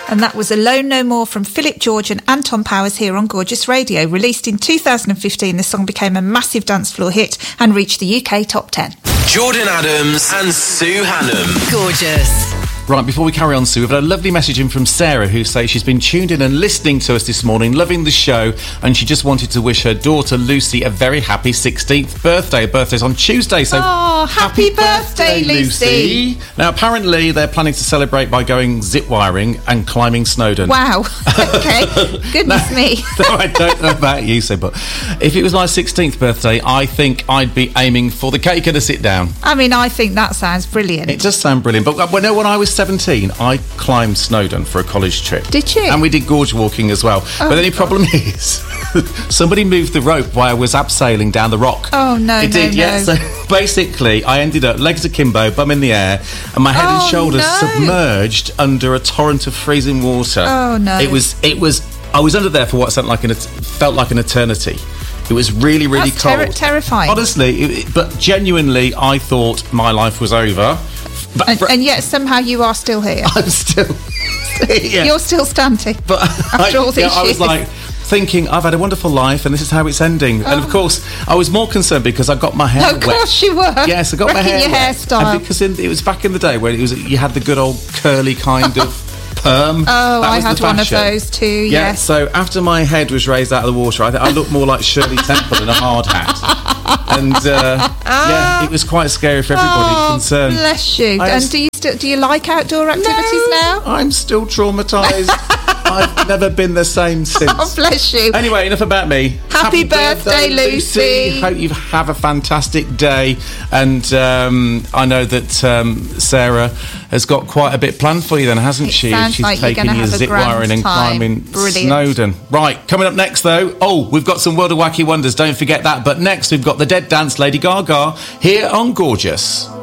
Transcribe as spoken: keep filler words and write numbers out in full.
And that was Alone No More from Philip George and Anton Powers here on Gorgeous Radio. Released in two thousand fifteen, the song became a massive dance floor hit and reached the U K top ten. Jordan Adams and Sue Hannam. Gorgeous. Right, before we carry on, Sue, we've had a lovely message in from Sarah who says she's been tuned in and listening to us this morning, loving the show, and she just wanted to wish her daughter Lucy a very happy sixteenth birthday. Her birthday's on Tuesday, so Oh, happy, happy birthday, birthday Lucy. Lucy. Now, apparently they're planning to celebrate by going zip wiring and climbing Snowdon. Wow. Okay. Goodness no, me. No, I don't know about you, Sue, but if it was my sixteenth birthday, I think I'd be aiming for the cake and a sit-down. I mean, I think that sounds brilliant. It does sound brilliant, but when, when I was seventeen, I climbed Snowdon for a college trip. Did you? And we did gorge walking as well. Oh, but the only God. problem is, somebody moved the rope while I was abseiling down the rock. Oh, no, It no, did, no. yeah. So basically, I ended up legs akimbo, bum in the air, and my head oh, and shoulders no. submerged under a torrent of freezing water. Oh, no. It was, it was, I was under there for what felt like an, felt like an eternity. It was really, really That's cold. Ter- terrifying. Honestly, it, but genuinely, I thought my life was over. But and, for, and yet somehow you are still here. I'm still yeah. You're still standing. But after I, all these yeah, I was years. like thinking, I've had a wonderful life and this is how it's ending. Oh. And of course, I was more concerned because I got my hair oh, wet. Of course you were. Yes, I got Wrecking my hair your wet. hairstyle. And because in, it was back in the day when it was you had the good old curly kind of perm. Oh, that I was had the one of fashion. those too, yeah, yes. So after my head was raised out of the water, I, th- I looked more like Shirley Temple in a hard hat. And uh, yeah, it was quite scary for everybody oh, concerned. Bless you. I and was, do you still do you like outdoor activities no, now? I'm still traumatised. I've never been the same since. Oh, bless you. Anyway, enough about me. Happy, Happy birthday, birthday, Lucy. Hope you have a fantastic day. And um, I know that um, Sarah has got quite a bit planned for you then, hasn't it she? Sounds She's like taking you're you zip wiring and time. climbing Brilliant. Snowdon. Right, coming up next though, oh, we've got some World of Wacky Wonders, don't forget that. But next we've got the Dead Dance, Lady Gaga, here on Gorgeous.